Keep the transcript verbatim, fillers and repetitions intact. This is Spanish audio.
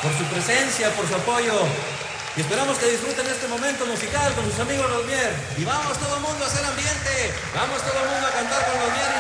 por su presencia, por su apoyo. Y esperamos que disfruten este momento musical con sus amigos los Mier. Y vamos todo el mundo a hacer ambiente. Vamos todo el mundo a cantar con los Mier.